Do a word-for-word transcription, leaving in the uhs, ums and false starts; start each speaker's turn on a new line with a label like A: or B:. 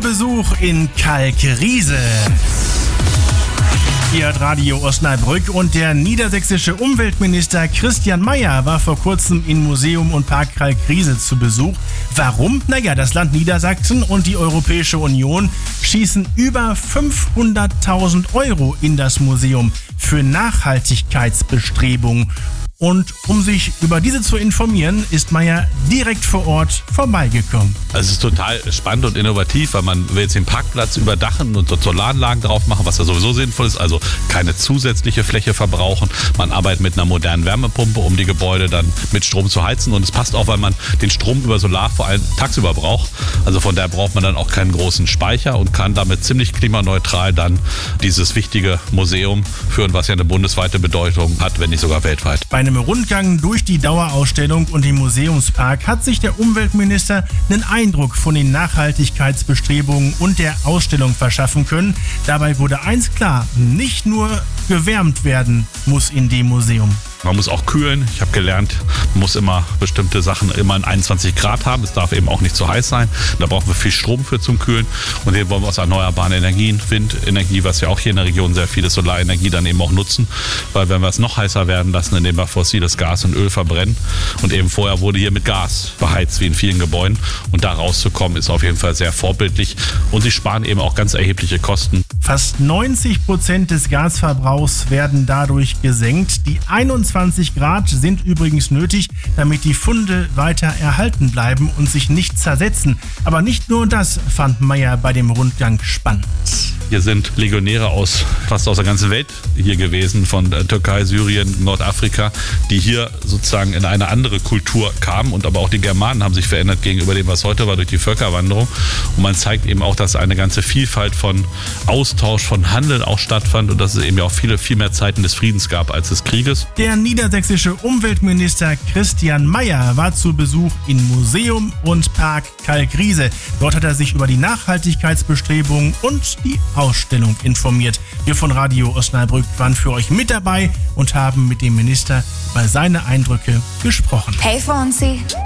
A: Besuch in Kalkriese. Hier hat Radio Osnabrück und der niedersächsische Umweltminister Christian Mayer war vor kurzem in Museum und Park Kalkriese zu Besuch. Warum? Naja, das Land Niedersachsen und die Europäische Union schießen über fünfhunderttausend Euro in das Museum für Nachhaltigkeitsbestrebungen. Und um sich über diese zu informieren, ist Mayer direkt vor Ort vorbeigekommen.
B: Also es ist total spannend und innovativ, weil man will jetzt den Parkplatz überdachen und dort Solaranlagen drauf machen, was ja sowieso sinnvoll ist, also keine zusätzliche Fläche verbrauchen. Man arbeitet mit einer modernen Wärmepumpe, um die Gebäude dann mit Strom zu heizen, und es passt auch, weil man den Strom über Solar vor allem tagsüber braucht. Also von daher braucht man dann auch keinen großen Speicher und kann damit ziemlich klimaneutral dann dieses wichtige Museum führen, was ja eine bundesweite Bedeutung hat, wenn nicht sogar weltweit.
A: Bei einem Rundgang durch die Dauerausstellung und den Museumspark hat sich der Umweltminister einen Eindruck von den Nachhaltigkeitsbestrebungen und der Ausstellung verschaffen können. Dabei wurde eins klar: nicht nur gewärmt werden muss in dem Museum.
B: Man muss auch kühlen. Ich habe gelernt, man muss immer bestimmte Sachen immer in einundzwanzig Grad haben. Es darf eben auch nicht zu heiß sein. Da brauchen wir viel Strom für zum Kühlen. Und hier wollen wir aus erneuerbaren Energien, Windenergie, was ja auch hier in der Region sehr viel ist, Solarenergie dann eben auch nutzen. Weil wenn wir es noch heißer werden lassen, indem wir fossiles Gas und Öl verbrennen. Und eben vorher wurde hier mit Gas beheizt, wie in vielen Gebäuden. Und da rauszukommen, ist auf jeden Fall sehr vorbildlich. Und sie sparen eben auch ganz erhebliche Kosten.
A: Fast neunzig Prozent des Gasverbrauchs werden dadurch gesenkt. Die einundzwanzig Grad sind übrigens nötig, damit die Funde weiter erhalten bleiben und sich nicht zersetzen. Aber nicht nur das fand Mayer bei dem Rundgang spannend.
B: Hier sind Legionäre aus fast aus der ganzen Welt hier gewesen, von Türkei, Syrien, Nordafrika, die hier sozusagen in eine andere Kultur kamen, und aber auch die Germanen haben sich verändert gegenüber dem, was heute war, durch die Völkerwanderung. Und man zeigt eben auch, dass eine ganze Vielfalt von Austausch, von Handel auch stattfand und dass es eben auch viele, viel mehr Zeiten des Friedens gab als des Krieges.
A: Der niedersächsische Umweltminister Christian Mayer war zu Besuch in Museum und Park Kalkriese. Dort hat er sich über die Nachhaltigkeitsbestrebungen und die Ausstellung informiert. Wir von Radio Osnabrück waren für euch mit dabei und haben mit dem Minister über seine Eindrücke gesprochen.
C: Hey Fonsi.